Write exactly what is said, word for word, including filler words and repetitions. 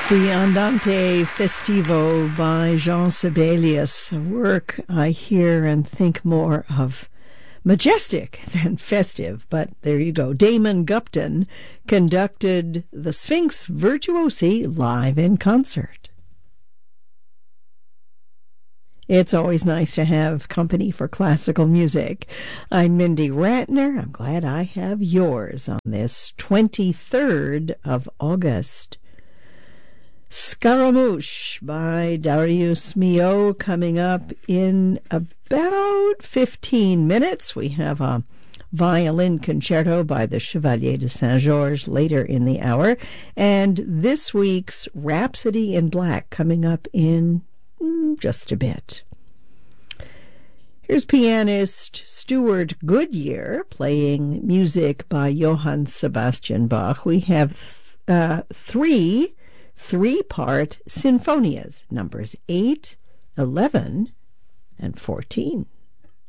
The Andante Festivo by Jean Sibelius, a work I hear and think more of majestic than festive, but there you go. Damon Gupton conducted the Sphinx Virtuosi live in concert. It's always nice to have company for classical music. I'm Mindy Ratner. I'm glad I have yours on this twenty-third of August. Scaramouche by Darius Milhaud coming up in about fifteen minutes. We have a violin concerto by the Chevalier de Saint-Georges later in the hour. And this week's Rhapsody in Black coming up in just a bit. Here's pianist Stuart Goodyear playing music by Johann Sebastian Bach. We have uh, three three-part sinfonias, numbers eight, eleven, and fourteen.